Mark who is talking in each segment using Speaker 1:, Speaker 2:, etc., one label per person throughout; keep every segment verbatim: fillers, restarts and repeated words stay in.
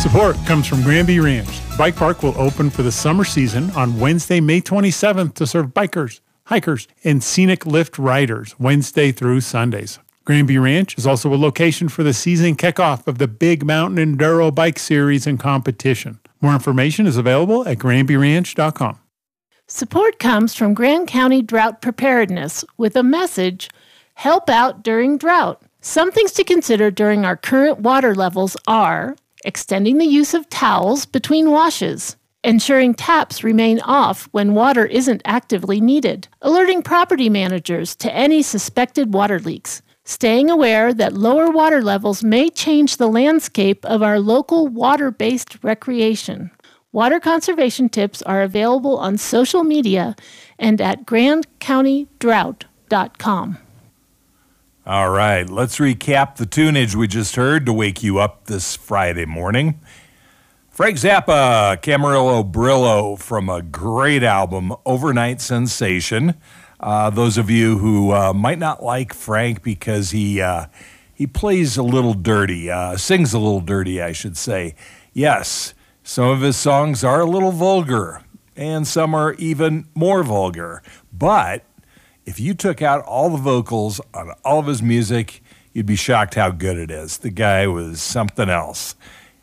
Speaker 1: Support comes from Granby Ranch. Bike Park will open for the summer season on Wednesday, May twenty-seventh to serve bikers, hikers, and scenic lift riders Wednesday through Sundays. Granby Ranch is also a location for the season kickoff of the Big Mountain Enduro Bike Series and competition. More information is available at granby ranch dot com.
Speaker 2: Support comes from Grand County Drought Preparedness with a message, help out during drought. Some things to consider during our current water levels are extending the use of towels between washes, ensuring taps remain off when water isn't actively needed, alerting property managers to any suspected water leaks, staying aware that lower water levels may change the landscape of our local water-based recreation. Water conservation tips are available on social media and at grand county drought dot com.
Speaker 3: All right, let's recap the tunage we just heard to wake you up this Friday morning. Frank Zappa, Camarillo Brillo from a great album, Overnight Sensation. Uh, those of you who uh, might not like Frank because he uh, he plays a little dirty, uh, sings a little dirty, I should say. Yes, some of his songs are a little vulgar, and some are even more vulgar. But if you took out all the vocals on all of his music, you'd be shocked how good it is. The guy was something else.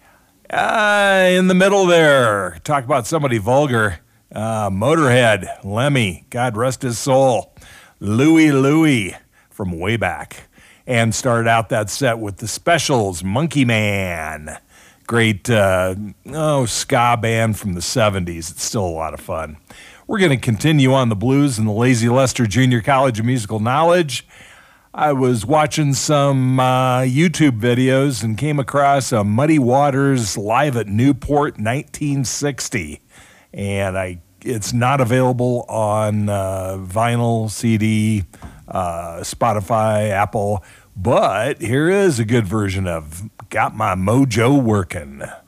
Speaker 3: Uh, in the middle there, talk about somebody vulgar. Uh, Motorhead, Lemmy, God rest his soul. Louie Louie from way back. And started out that set with the Specials, Monkey Man. Great uh, oh, ska band from the seventies. It's still a lot of fun. We're going to continue on the blues and the Lazy Lester Junior College of Musical Knowledge. I was watching some uh, YouTube videos and came across a Muddy Waters live at Newport nineteen sixty. And I it's not available on uh, vinyl, C D, uh, Spotify, Apple. But here is a good version of Got My Mojo Workin'.